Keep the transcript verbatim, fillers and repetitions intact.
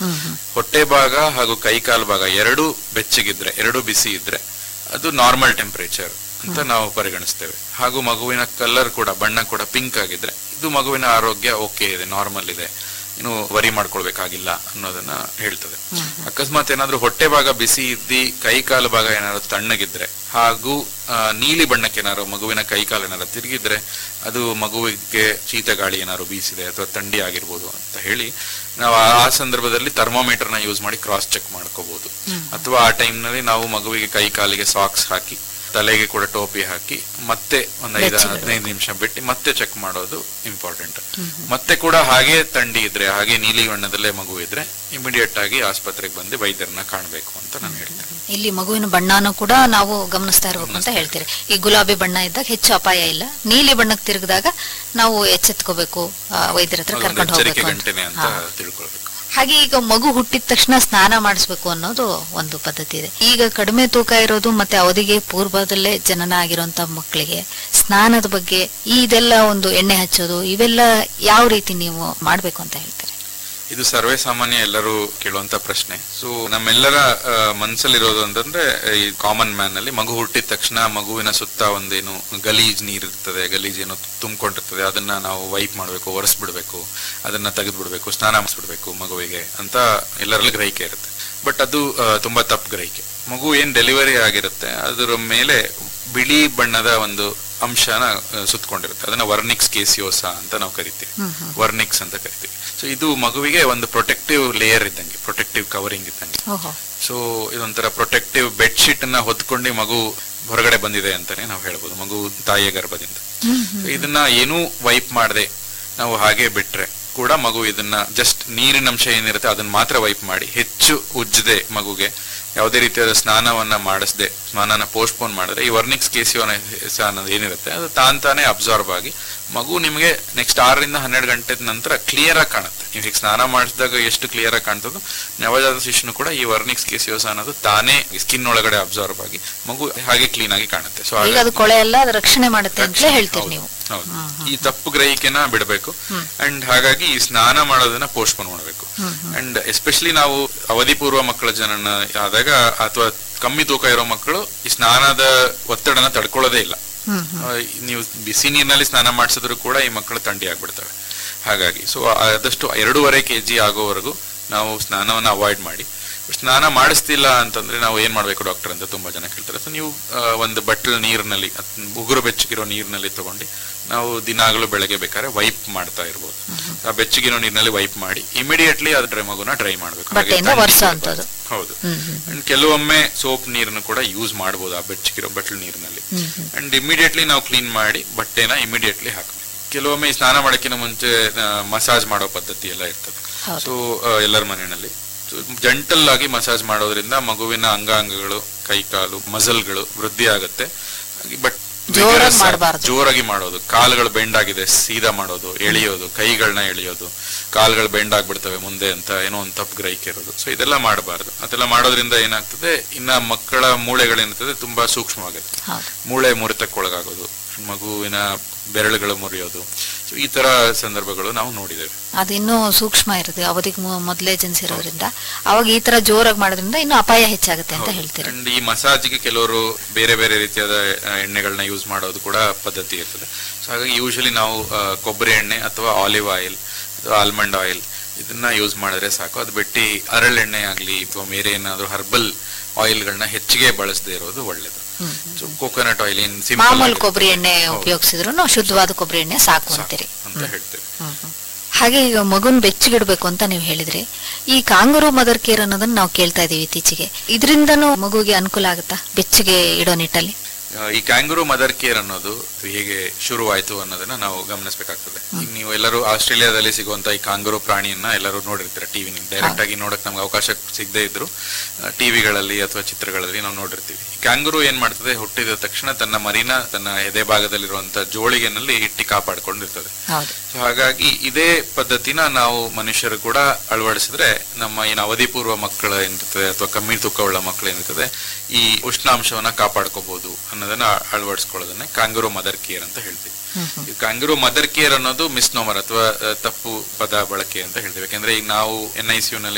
ಹೊಟ್ಟೆ ಭಾಗ ಹಾಗೂ ಕೈಕಾಲು ಭಾಗ ಎರಡು ಬೆಚ್ಚಗಿದ್ರೆ, ಎರಡು ಬಿಸಿ ಇದ್ರೆ ಅದು ನಾರ್ಮಲ್ ಟೆಂಪರೇಚರ್ ಅಂತ ನಾವು ಪರಿಗಣಿಸ್ತೇವೆ. ಹಾಗೂ ಮಗುವಿನ ಕಲರ್ ಕೂಡ, ಬಣ್ಣ ಕೂಡ ಪಿಂಕ್ ಆಗಿದ್ರೆ ಇದು ಮಗುವಿನ ಆರೋಗ್ಯ ಓಕೆ ಇದೆ, ನಾರ್ಮಲ್ ಇದೆ, ಇನ್ನು ವರಿ ಮಾಡ್ಕೊಳ್ಬೇಕಾಗಿಲ್ಲ ಅನ್ನೋದನ್ನ ಹೇಳ್ತದೆ. ಅಕಸ್ಮಾತ್ ಏನಾದ್ರೂ ಹೊಟ್ಟೆ ಭಾಗ ಬಿಸಿ ಇದ್ದಿ ಕೈಕಾಲು ಭಾಗ ಏನಾದ್ರು ತಣ್ಣಗಿದ್ರೆ ಹಾಗೂ ನೀಲಿ ಬಣ್ಣಕ್ಕೆ ಏನಾದ್ರು ಮಗುವಿನ ಕೈಕಾಲು ಏನಾದ್ರು ತಿರುಗಿದ್ರೆ ಅದು ಮಗುವಿಗೆ ಶೀತ ಗಾಳಿ ಏನಾದ್ರು ಬೀಸಿದೆ ಅಥವಾ ಥಂಡಿ ಆಗಿರ್ಬೋದು ಅಂತ ಹೇಳಿ ನಾವು ಆ ಸಂದರ್ಭದಲ್ಲಿ ಥರ್ಮೋಮೀಟರ್ ನ ಯೂಸ್ ಮಾಡಿ ಕ್ರಾಸ್ ಚೆಕ್ ಮಾಡ್ಕೋಬಹುದು. ಅಥವಾ ಆ ಟೈಮ್ ನಲ್ಲಿ ನಾವು ಮಗುವಿಗೆ ಕೈ ಕಾಲಿಗೆ ಸಾಕ್ಸ್ ಹಾಕಿ, ತಲೆಗೆ ಕೂಡ ಟೋಪಿ ಹಾಕಿ ಮತ್ತೆ ಒಂದ್ ಐದು ಹದಿನೈದು ನಿಮಿಷ ಬಿಟ್ಟು ಮತ್ತೆ ಚೆಕ್ ಮಾಡೋದು ಇಂಪಾರ್ಟೆಂಟ್. ಮತ್ತೆ ಕೂಡ ಹಾಗೆ ಥಂಡಿ ಇದ್ರೆ, ಹಾಗೆ ನೀಲಿ ಬಣ್ಣದಲ್ಲೇ ಮಗು ಇದ್ರೆ ಇಮಿಡಿಯೇಟ್ ಆಗಿ ಆಸ್ಪತ್ರೆಗೆ ಬಂದು ವೈದ್ಯರನ್ನ ಕಾಣಬೇಕು ಅಂತ ನಾನು ಹೇಳ್ತೇನೆ. ಇಲ್ಲಿ ಮಗುವಿನ ಬಣ್ಣನೂ ಕೂಡ ನಾವು ಗಮನಿಸ್ತಾ ಇರಬೇಕು ಅಂತ ಹೇಳ್ತೀರಿ. ಈ ಗುಲಾಬಿ ಬಣ್ಣ ಇದ್ದಾಗ ಹೆಚ್ಚು ಅಪಾಯ ಇಲ್ಲ, ನೀಲಿ ಬಣ್ಣಕ್ಕೆ ತಿರುಗಿದಾಗ ನಾವು ಎಚ್ಚೆತ್ಕೋಬೇಕು, ವೈದ್ಯರ ಹತ್ರ ಕರ್ಕೊಂಡು ಹೋಗ್ಬೇಕು ಅಂತ ತಿಳ್ಕೊಳ್ಬೇಕು. ಹಾಗೆ ಈಗ ಮಗು ಹುಟ್ಟಿದ ತಕ್ಷಣ ಸ್ನಾನ ಮಾಡಿಸ್ಬೇಕು ಅನ್ನೋದು ಒಂದು ಪದ್ಧತಿ ಇದೆ. ಈಗ ಕಡಿಮೆ ತೂಕ ಇರೋದು ಮತ್ತೆ ಅವಧಿಗೆ ಪೂರ್ವದಲ್ಲೇ ಜನನ ಆಗಿರುವಂತ ಮಕ್ಕಳಿಗೆ ಸ್ನಾನದ ಬಗ್ಗೆ ಇದೆಲ್ಲ ಒಂದು ಎಣ್ಣೆ ಹಚ್ಚೋದು ಇವೆಲ್ಲ ಯಾವ ರೀತಿ ನೀವು ಮಾಡ್ಬೇಕು ಅಂತ ಹೇಳ್ತಾರೆ? ಇದು ಸರ್ವೇ ಸಾಮಾನ್ಯ ಎಲ್ಲರೂ ಕೇಳುವಂತ ಪ್ರಶ್ನೆ. ಸೊ ನಮ್ಮೆಲ್ಲರ ಮನಸ್ಸಲ್ಲಿರೋದು ಅಂತಂದ್ರೆ ಈ ಕಾಮನ್ ಮ್ಯಾನ್ ಅಲ್ಲಿ ಮಗು ಹುಟ್ಟಿದ ತಕ್ಷಣ ಮಗುವಿನ ಸುತ್ತ ಒಂದೇನು ಗಲೀಜ್ ನೀರ್ ಇರ್ತದೆ, ಗಲೀಜ್ ಏನೋ ತುಂಬಿಕೊಂಡಿರ್ತದೆ, ಅದನ್ನ ನಾವು ವೈಪ್ ಮಾಡ್ಬೇಕು, ಒರೆಸ್ಬಿಡ್ಬೇಕು, ಅದನ್ನ ತೆಗೆದು ಬಿಡ್ಬೇಕು, ಸ್ನಾನ ಮಾಡಿಸ್ಬಿಡ್ಬೇಕು ಮಗುವಿಗೆ ಅಂತ ಎಲ್ಲರಲ್ಲಿ ಗ್ರಹಿಕೆ ಇರುತ್ತೆ. ಬಟ್ ಅದು ತುಂಬಾ ತಪ್ಪು ಗ್ರಹಿಕೆ. ಮಗು ಏನ್ ಡೆಲಿವರಿ ಆಗಿರುತ್ತೆ ಅದರ ಮೇಲೆ ಬಿಳಿ ಬಣ್ಣದ ಒಂದು ಅಂಶನ ಸುತ್ತಕೊಂಡಿರುತ್ತೆ, ಅದನ್ನ ವರ್ನಿಕ್ಸ್ ಕೇಸಿಯೋಸಾ ಅಂತ ನಾವು ಕರಿತೀವಿ, ವರ್ನಿಕ್ಸ್ ಅಂತ ಕರಿತೀವಿ. ಸೊ ಇದು ಮಗುವಿಗೆ ಒಂದು ಪ್ರೊಟೆಕ್ಟಿವ್ ಲೇಯರ್ ಇದ್ದಂಗೆ, ಪ್ರೊಟೆಕ್ಟಿವ್ ಕವರಿಂಗ್ ಇದ್ದಂಗೆ. ಸೊ ಇದೊಂಥರ ಪ್ರೊಟೆಕ್ಟಿವ್ ಬೆಡ್ ಶೀಟ್ ಅನ್ನ ಹೊತ್ಕೊಂಡು ಮಗು ಹೊರಗಡೆ ಬಂದಿದೆ ಅಂತಾನೆ ನಾವು ಹೇಳ್ಬೋದು, ಮಗು ತಾಯಿಯ ಗರ್ಭದಿಂದ. ಇದನ್ನ ಏನೂ ವೈಪ್ ಮಾಡದೆ ನಾವು ಹಾಗೆ ಬಿಟ್ರೆ ಕೂಡ ಮಗು ಇದನ್ನ ಜಸ್ಟ್ ನೀರಿನ ಅಂಶ ಏನಿರುತ್ತೆ ಅದನ್ನ ಮಾತ್ರ ವೈಪ್ ಮಾಡಿ, ಹೆಚ್ಚು ಉಜ್ಜದೆ ಮಗುಗೆ ಯಾವುದೇ ರೀತಿಯಾದ ಸ್ನಾನವನ್ನ ಮಾಡಿಸದೆ, ಸ್ನಾನನ ಪೋಸ್ಟ್ಪೋನ್ ಮಾಡಿದ್ರೆ ಈ ವರ್ನಿಕ್ಸ್ ಕೇಸಿಯೋಸ ಅನ್ನೋದು ಏನಿರುತ್ತೆ ಅದು ತಾನ್ ತಾನೇ ಅಬ್ಸಾರ್ಬ್ ಆಗಿ ಮಗು ನಿಮಗೆ ನೆಕ್ಸ್ಟ್ ಆರರಿಂದ ಹನ್ನೆರಡು ಗಂಟೆ ನಂತರ ಕ್ಲಿಯರ್ ಆಗಿ ಕಾಣುತ್ತೆ. ನೀವು ಈಗ ಸ್ನಾನ ಮಾಡಿಸಿದಾಗ ಎಷ್ಟು ಕ್ಲಿಯರ್ ಆಗಿ ಕಾಣ್ತದೋ ನವಜಾತ ಶಿಶುನು ಕೂಡ ಈ ವರ್ನಿಕ್ಸ್ ಕೇಸಿಯೋಸ ಅನ್ನೋದು ತಾನೇ ಸ್ಕಿನ್ ಒಳಗಡೆ ಅಬ್ಸಾರ್ಬ್ ಆಗಿ ಮಗು ಹಾಗೆ ಕ್ಲೀನ್ ಆಗಿ ಕಾಣುತ್ತೆ. ಸೊ ಅದು ಕೊಳೆ ಎಲ್ಲ ರಕ್ಷಣೆ ಮಾಡುತ್ತೆ ಅಂತ ಹೇಳ್ತೀರಿ ನೀವು. ಹೌದು, ಈ ತಪ್ಪು ಗ್ರಹಿಕೆನ ಬಿಡಬೇಕು. ಅಂಡ್ ಹಾಗಾಗಿ ಈ ಸ್ನಾನ ಮಾಡೋದನ್ನ ಪೋಸ್ಟ್ಪೋನ್ ಮಾಡಬೇಕು. ಅಂಡ್ ಎಸ್ಪೆಷಲಿ ನಾವು ಅವಧಿ ಪೂರ್ವ ಮಕ್ಕಳ ಜನನ ಆದಾಗ ಅಥವಾ ಕಮ್ಮಿ ತೂಕ ಇರೋ ಮಕ್ಕಳು ಈ ಸ್ನಾನದ ಒತ್ತಡನ ತಡ್ಕೊಳ್ಳೋದೇ ಇಲ್ಲ. ನೀವು ಬಿಸಿ ನೀರಿನಲ್ಲಿ ಸ್ನಾನ ಮಾಡಿಸಿದ್ರು ಕೂಡ ಈ ಮಕ್ಕಳು ಥಂಡಿ ಆಗ್ಬಿಡ್ತವೆ. ಹಾಗಾಗಿ ಸೊ ಆದಷ್ಟು ಎರಡೂವರೆ ಕೆಜಿ ಆಗೋವರೆಗೂ ನಾವು ಸ್ನಾನವನ್ನ ಅವಾಯ್ಡ್ ಮಾಡಿ. ಸ್ನಾನ ಮಾಡಿಸ್ತಿಲ್ಲ ಅಂತಂದ್ರೆ ನಾವು ಏನ್ ಮಾಡ್ಬೇಕು ಡಾಕ್ಟರ್ ಅಂತ ತುಂಬಾ ಜನ ಕೇಳ್ತಾರೆ. ಸೊ ನೀವು ಒಂದು ಬಟ್ಲ್ ನೀರಿನಲ್ಲಿ, ಉಗುರು ಬೆಚ್ಚಗಿರೋ ನೀರಿನಲ್ಲಿ ತಗೊಂಡು ನಾವು ದಿನಾಗಲೂ ಬೆಳಗ್ಗೆ ಬೇಕಾದ್ರೆ ವೈಪ್ ಮಾಡ್ತಾ ಇರ್ಬೋದು. ಆ ಬೆಚ್ಚಗಿರೋ ನೀರಿನಲ್ಲಿ ವೈಪ್ ಮಾಡಿ ಇಮಿಡಿಯೇಟ್ಲಿ ಅದ್ರ ಮಗುನ ಡ್ರೈ ಮಾಡ್ಬೇಕು. ಹೌದು. ಅಂಡ್ ಕೆಲವೊಮ್ಮೆ ಸೋಪ್ ನೀರನ್ನು ಕೂಡ ಯೂಸ್ ಮಾಡಬಹುದು ಆ ಬೆಚ್ಚಗಿರೋ ಬಟ್ಲ್ ನೀರಿನಲ್ಲಿ. ಅಂಡ್ ಇಮಿಡಿಯೇಟ್ಲಿ ನಾವು ಕ್ಲೀನ್ ಮಾಡಿ ಬಟ್ಟೆನ ಇಮಿಡಿಯೇಟ್ಲಿ ಹಾಕಬೇಕು. ಕೆಲವೊಮ್ಮೆ ಸ್ನಾನ ಮಾಡೋಕ್ಕಿಂತ ಮುಂಚೆ ಮಸಾಜ್ ಮಾಡೋ ಪದ್ಧತಿ ಎಲ್ಲ ಇರ್ತದೆ. ಸೊ ಎಲ್ಲರ ಮನೆಯಲ್ಲಿ ಜಂಟಲ್ ಆಗಿ ಮಸಾಜ್ ಮಾಡೋದ್ರಿಂದ ಮಗುವಿನ ಅಂಗಾಂಗಗಳು, ಕೈಕಾಲು, ಮಸಲ್ಗಳು ವೃದ್ಧಿ ಆಗುತ್ತೆ. ಬಟ್ ಜೋರಾಗಿ ಮಾಡೋದು, ಕಾಲುಗಳು ಬೆಂಡ್ ಆಗಿದೆ ಸೀದಾ ಮಾಡೋದು, ಎಳೆಯೋದು, ಕೈಗಳನ್ನ ಎಳೆಯೋದು, ಕಾಲುಗಳು ಬೆಂಡ್ ಆಗ್ಬಿಡ್ತವೆ ಮುಂದೆ ಅಂತ ಏನೋ ಒಂದು ತಪ್ಪು ಗ್ರಹಿಕೆ ಇರೋದು. ಸೊ ಇದೆಲ್ಲ ಮಾಡಬಾರ್ದು. ಅದೆಲ್ಲ ಮಾಡೋದ್ರಿಂದ ಏನಾಗ್ತದೆ, ಇನ್ನ ಮಕ್ಕಳ ಮೂಳೆಗಳೇನಿರ್ತದೆ ತುಂಬಾ ಸೂಕ್ಷ್ಮವಾಗುತ್ತೆ. ಮೂಳೆ ಮುರಿತಕ್ಕೊಳಗಾಗೋದು, ಮಗುವಿನ ಬೆರಳುಗಳು ಮುರಿಯೋದು, ಈ ತರ ಸಂದರ್ಭಗಳು ನಾವು ನೋಡಿದ್ದೇವೆ. ಅದಿನ್ನೂ ಸೂಕ್ಷ್ಮ ಇರುತ್ತೆ, ಅವಧಿಗೆ ಮೊದಲೇ ಜನಿಸಿರೋದ್ರಿಂದ ಅವಾಗ ಈ ತರ ಜೋರಾಗಿ ಮಾಡೋದ್ರಿಂದ ಇನ್ನು ಅಪಾಯ ಹೆಚ್ಚಾಗುತ್ತೆ ಅಂತ ಹೇಳ್ತೀರಿ. ಅಂಡ್ ಈ ಮಸಾಜ್ಗೆ ಕೆಲವರು ಬೇರೆ ಬೇರೆ ರೀತಿಯಾದ ಎಣ್ಣೆಗಳನ್ನ ಯೂಸ್ ಮಾಡೋದು ಕೂಡ ಪದ್ಧತಿ ಇರ್ತದೆ. ಸೊ ಹಾಗಾಗಿ ಯೂಶಲಿ ನಾವು ಕೊಬ್ಬರಿ ಎಣ್ಣೆ ಅಥವಾ ಆಲಿವ್ ಆಯಿಲ್ ಅಥವಾ ಆಲ್ಮಂಡ್ ಆಯಿಲ್ ಇದನ್ನ ಯೂಸ್ ಮಾಡಿದ್ರೆ ಸಾಕು. ಅದು ಬಿಟ್ಟು ಹರಳೆಣ್ಣೆ ಆಗ್ಲಿ ಅಥವಾ ಬೇರೆ ಏನಾದ್ರು ಹರ್ಬಲ್ ಆಯಿಲ್ ಗಳನ್ನ ಹೆಚ್ಚಿಗೆ ಬಳಸದೇ ಇರೋದು ಒಳ್ಳೇದು. ಕೋಕೋನಟ್ ಆಯಿಲ್ ಏನ್ ಮಾಮೂಲು ಕೊಬ್ಬರಿ ಎಣ್ಣೆ ಉಪಯೋಗಿಸಿದ್ರು ಶುದ್ಧವಾದ ಕೊಬ್ಬರಿ ಎಣ್ಣೆ ಸಾಕು ಅಂತೀರಿ ಅಂತ ಹೇಳ್ತೇವೆ. ಹಾಗೆ ಈಗ ಮಗುನ್ ಬೆಚ್ಚಗಿಡ್ಬೇಕು ಅಂತ ನೀವು ಹೇಳಿದ್ರಿ. ಈ ಕಾಂಗರೂ ಮದರ್ ಕೇರ್ ಅನ್ನೋದನ್ನ ನಾವು ಕೇಳ್ತಾ ಇದೀವಿ ಇತ್ತೀಚೆಗೆ. ಇದರಿಂದನೂ ಮಗುಗೆ ಅನುಕೂಲ ಆಗುತ್ತಾ ಬೆಚ್ಚಗೆ ಇಡೋ ನಿಟ್ಟಲ್ಲಿ? ಈ ಕ್ಯಾಂಗರೂ ಮದರ್ ಕೇರ್ ಅನ್ನೋದು ಹೇಗೆ ಶುರುವಾಯಿತು ಅನ್ನೋದನ್ನ ನಾವು ಗಮನಿಸಬೇಕಾಗ್ತದೆ. ಈಗ ನೀವು ಎಲ್ಲರೂ ಆಸ್ಟ್ರೇಲಿಯಾದಲ್ಲಿ ಸಿಗುವಂತ ಈ ಕಾಂಗರೂ ಪ್ರಾಣಿಯನ್ನ ಎಲ್ಲರೂ ನೋಡಿರ್ತೀರ ಟಿವಿ. ಡೈರೆಕ್ಟ್ ಆಗಿ ನೋಡಕ್ ನಮ್ಗೆ ಅವಕಾಶ ಸಿಗದೆ ಇದ್ರು ಟಿವಿಗಳಲ್ಲಿ ಅಥವಾ ಚಿತ್ರಗಳಲ್ಲಿ ನಾವು ನೋಡಿರ್ತೀವಿ. ಕ್ಯಾಂಗರೂ ಏನ್ ಮಾಡ್ತದೆ, ಹುಟ್ಟಿದ ತಕ್ಷಣ ತನ್ನ ಮರಿನ ತನ್ನ ಎದೆ ಭಾಗದಲ್ಲಿರುವಂತ ಜೋಳಿಗೆನಲ್ಲಿ ಇಟ್ಟಿ ಕಾಪಾಡ್ಕೊಂಡಿರ್ತದೆ. ಸೊ ಹಾಗಾಗಿ ಇದೇ ಪದ್ಧತಿನ ನಾವು ಮನುಷ್ಯರು ಕೂಡ ಅಳವಡಿಸಿದ್ರೆ ನಮ್ಮ ಏನು ಅವಧಿ ಪೂರ್ವ ಮಕ್ಕಳು ಏನಿರ್ತದೆ ಅಥವಾ ಕಮ್ಮಿ ತೂಕವುಳ್ಳ ಮಕ್ಕಳು ಏನಿರ್ತದೆ ಈ ಉಷ್ಣಾಂಶವನ್ನ ಕಾಪಾಡ್ಕೋಬಹುದು ಅನ್ನೋದನ್ನ ಅಳವಡಿಸ್ಕೊಳ್ಳೋದನ್ನ ಕಾಂಗರೂ ಮದರ್ ಕೇರ್ ಅಂತ ಹೇಳ್ತೀವಿ. ಈ ಕಾಂಗರೂ ಮದರ್ ಕೇರ್ ಅನ್ನೋದು ಮಿಸ್ನೋಮರ್ ಅಥವಾ ತಪ್ಪು ಪದ ಬಳಕೆ ಅಂತ ಹೇಳ್ತೀವಿ. ಯಾಕಂದ್ರೆ ಈಗ ನಾವು ಎನ್ ಐ ಸಿ ಯು ನಲ್ಲಿ